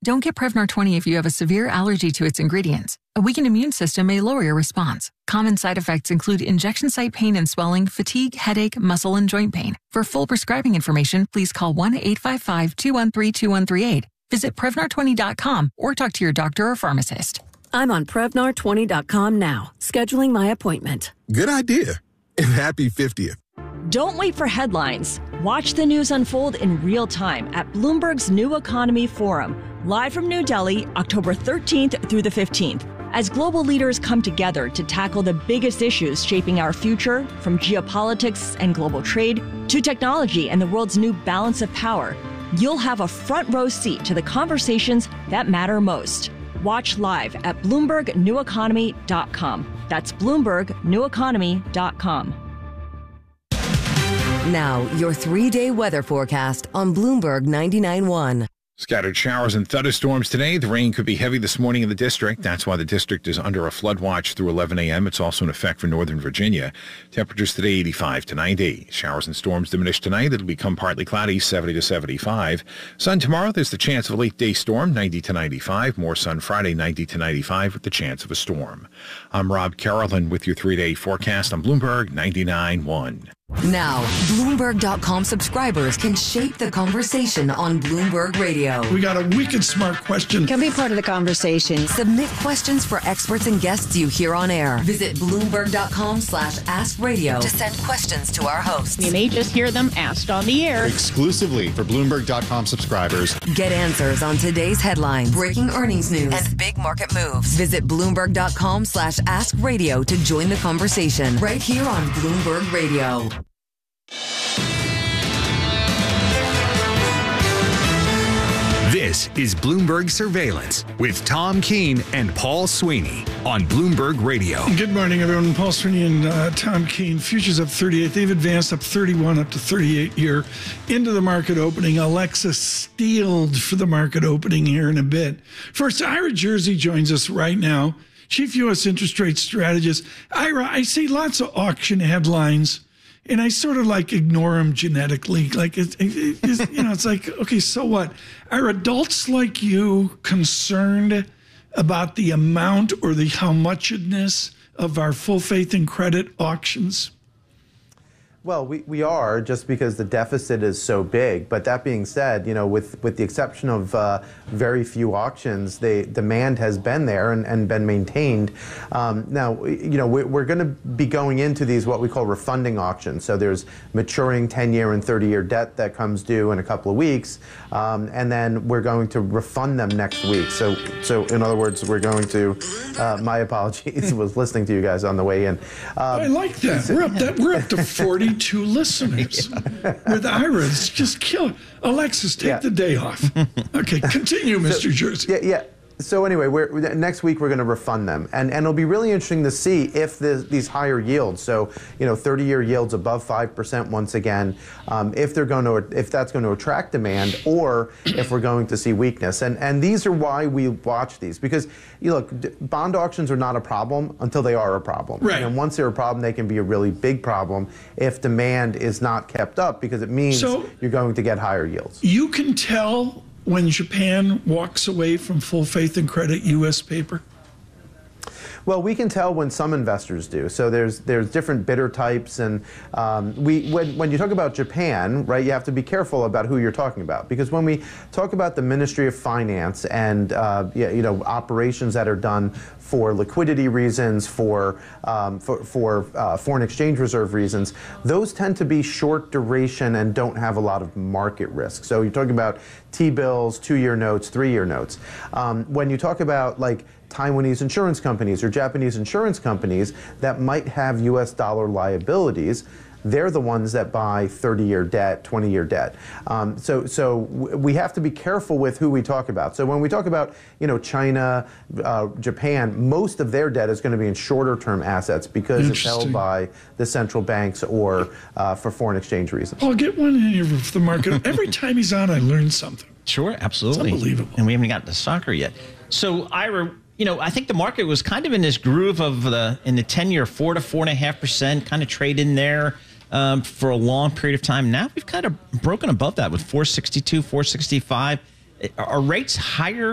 Don't get Prevnar 20 if you have a severe allergy to its ingredients. A weakened immune system may lower your response. Common side effects include injection site pain and swelling, fatigue, headache, muscle, and joint pain. For full prescribing information, please call 1-855-213-2138. Visit Prevnar20.com or talk to your doctor or pharmacist. I'm on Prevnar20.com now, scheduling my appointment. Good idea. And happy 50th. Don't wait for headlines. Watch the news unfold in real time at Bloomberg's New Economy Forum, live from New Delhi, October 13th through the 15th, as global leaders come together to tackle the biggest issues shaping our future, from geopolitics and global trade to technology and the world's new balance of power. You'll have a front row seat to the conversations that matter most. Watch live at BloombergNewEconomy.com. That's BloombergNewEconomy.com. Now, your 3-day weather forecast on Bloomberg 99.1. Scattered showers and thunderstorms today. The rain could be heavy this morning in the district. That's why the district is under a flood watch through 11 a.m. It's also in effect for Northern Virginia. Temperatures today 85 to 90. Showers and storms diminish tonight. It'll become partly cloudy, 70 to 75. Sun tomorrow. There's the chance of a late day storm, 90 to 95. More sun Friday, 90 to 95 with the chance of a storm. I'm Rob Carolyn with your 3-day forecast on Bloomberg 99.1. Now, Bloomberg.com subscribers can shape the conversation on Bloomberg Radio. We got a wicked smart question. Can be part of the conversation. Submit questions for experts and guests you hear on air. Visit Bloomberg.com/askradio to send questions to our hosts. You may just hear them asked on the air. Exclusively for Bloomberg.com subscribers. Get answers on today's headlines, breaking earnings news, and big market moves. Visit Bloomberg.com/askradio to join the conversation right here on Bloomberg Radio. This is Bloomberg Surveillance with Tom Keene and Paul Sweeney on Bloomberg Radio. Good morning, everyone. Paul Sweeney and Tom Keene. Futures up 38. They've advanced up 31 up to 38 here into the market opening. Alexa steeled for the market opening here in a bit. First, Ira Jersey joins us right now. Chief U.S. interest rate strategist. Ira, I see lots of auction headlines, and I sort of like ignore them genetically. Like, it's like, okay, so what? Are adults like you concerned about the amount or the how muchedness of our full faith and credit auctions? Well, we are, just because the deficit is so big. But that being said, with the exception of very few auctions, the demand has been there and been maintained. Now, we're going to be going into these what we call refunding auctions. So there's maturing 10-year and 30-year debt that comes due in a couple of weeks, and then we're going to refund them next week. So in other words, we're going to. My apologies, was listening to you guys on the way in. I like that. We're up to 42 listeners with Ira. It's just killer. Alexis, take the day off. Okay, continue, Mr. Jersey. Yeah. So anyway, next week we're going to refund them, and it'll be really interesting to see if these higher yields, so 30-year yields above 5% once again, if that's going to attract demand, or if we're going to see weakness. And these are why we watch these, because look, bond auctions are not a problem until they are a problem. Right. And once they're a problem, they can be a really big problem if demand is not kept up, because it means you're going to get higher yields. You can tell when Japan walks away from full faith and credit U.S. paper? Well, we can tell when some investors do. So there's different bidder types, and when you talk about Japan, right, you have to be careful about who you're talking about, because when we talk about the Ministry of Finance and operations that are done for liquidity reasons, for foreign exchange reserve reasons, those tend to be short duration and don't have a lot of market risk. So you're talking about T-bills, 2-year notes, 3-year notes. When you talk about like Taiwanese insurance companies or Japanese insurance companies that might have U.S. dollar liabilities, they're the ones that buy 30-year debt, 20-year debt. So we have to be careful with who we talk about. So when we talk about, China, Japan, most of their debt is going to be in shorter-term assets because it's held by the central banks or for foreign exchange reasons. I'll get one in here for the market. Every time he's on, I learn something. Sure, absolutely. It's unbelievable. And we haven't gotten to soccer yet. So, Ira, I think the market was kind of in this groove of in the 10-year 4 to 4.5% kind of trade in there for a long period of time. Now we've kind of broken above that with 462, 465. Are rates higher